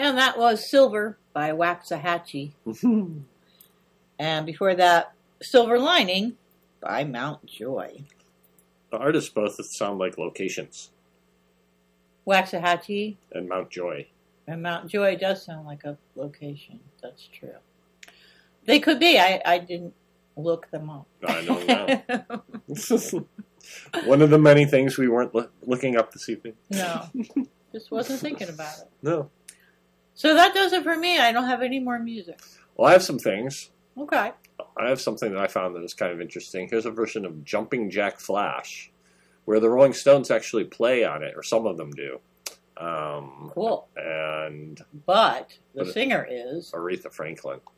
And that was Silver by Waxahachie. And before that, Silver Lining by Mountjoy. The artists both sound like locations. Waxahachie and Mountjoy. And Mountjoy does sound like a location. That's true. They could be. I didn't look them up. I don't know. One of the many things we weren't looking up this evening. No. Just wasn't thinking about it. No. So that does it for me. I don't have any more music. Well, I have some things. Okay. I have something that I found that is kind of interesting. Here's a version of Jumping Jack Flash, where the Rolling Stones actually play on it, or some of them do. Cool. But the singer is Aretha Franklin.